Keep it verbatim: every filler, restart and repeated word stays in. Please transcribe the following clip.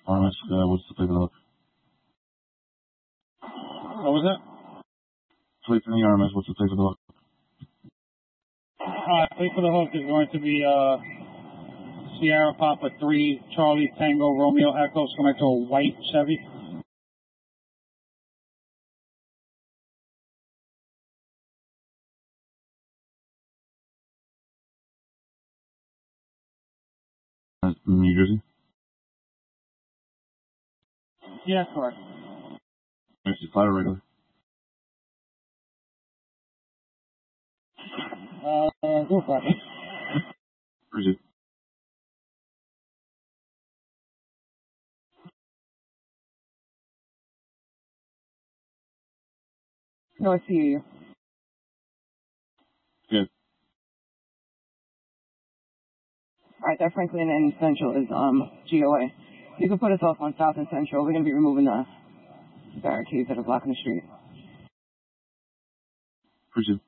Armis, uh, what's the flavor of the hook? What was that? Fleet from the Armis, what's the flavor of the hook? Uh, fleet for the hook is going to be uh, Sierra Papa three, Charlie Tango Romeo Echo. It's coming to a white Chevy. Uh, New Jersey? Yeah, correct. Is it flat or regular? Uh, uh, go for it. Appreciate it. No, I see you. Good. Alright, that Franklin and Central is um G O A. You can put us off on South and Central. We're going to be removing the barricades that are blocking the street. Appreciate it.